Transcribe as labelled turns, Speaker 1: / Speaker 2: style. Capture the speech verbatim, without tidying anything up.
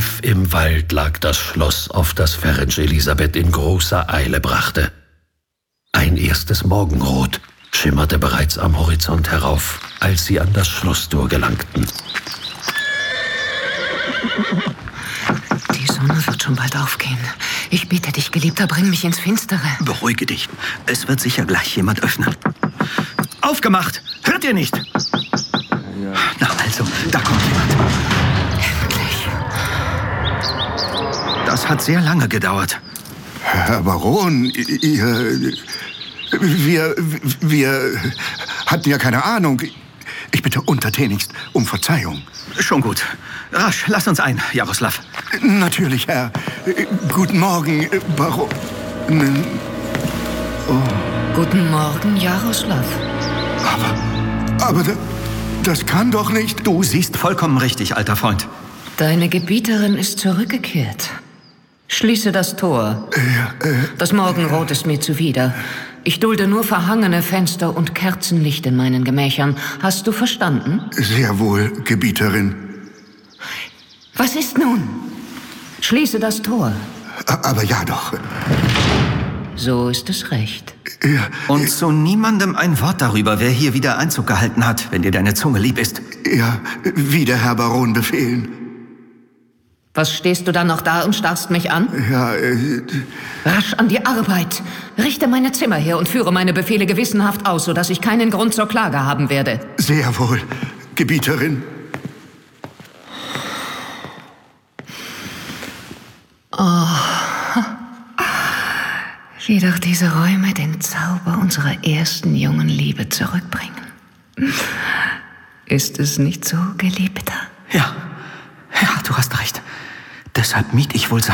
Speaker 1: Tief im Wald lag das Schloss, auf das Ferenc Elisabeth in großer Eile brachte. Ein erstes Morgenrot schimmerte bereits am Horizont herauf, als sie an das Schlosstor gelangten.
Speaker 2: Die Sonne wird schon bald aufgehen. Ich bitte dich, Geliebter, bring mich ins Finstere.
Speaker 3: Beruhige dich. Es wird sicher gleich jemand öffnen. Aufgemacht! Hört ihr nicht? Ja. Na also, da kommt jemand.
Speaker 2: Endlich.
Speaker 3: Das hat sehr lange gedauert.
Speaker 4: Herr Baron, ihr... Wir... Wir hatten ja keine Ahnung. Ich bitte untertänigst um Verzeihung.
Speaker 3: Schon gut. Rasch, lass uns ein, Jaroslav.
Speaker 4: Natürlich, Herr. Guten Morgen, Baron.
Speaker 2: Oh. Guten Morgen, Jaroslav.
Speaker 4: Aber... Aber das kann doch nicht...
Speaker 3: Du siehst vollkommen richtig, alter Freund.
Speaker 2: Deine Gebieterin ist zurückgekehrt. Schließe das Tor.
Speaker 4: Äh, äh,
Speaker 2: das Morgenrot ist mir zuwider. Ich dulde nur verhangene Fenster und Kerzenlicht in meinen Gemächern. Hast du verstanden?
Speaker 4: Sehr wohl, Gebieterin.
Speaker 2: Was ist nun? Schließe das Tor.
Speaker 4: Aber ja doch.
Speaker 2: So ist es recht.
Speaker 4: Ja,
Speaker 3: und zu niemandem ein Wort darüber, wer hier wieder Einzug gehalten hat, wenn dir deine Zunge lieb ist.
Speaker 4: Ja, wie der Herr Baron befehlen.
Speaker 2: Was stehst du dann noch da und starrst mich an?
Speaker 4: Ja, äh...
Speaker 2: Rasch an die Arbeit. Richte meine Zimmer her und führe meine Befehle gewissenhaft aus, sodass ich keinen Grund zur Klage haben werde.
Speaker 4: Sehr wohl, Gebieterin.
Speaker 2: Oh. Wie doch diese Räume den Zauber unserer ersten jungen Liebe zurückbringen. Ist es nicht so, Geliebter?
Speaker 3: Ja, ja, du hast recht. Deshalb mied ich wohl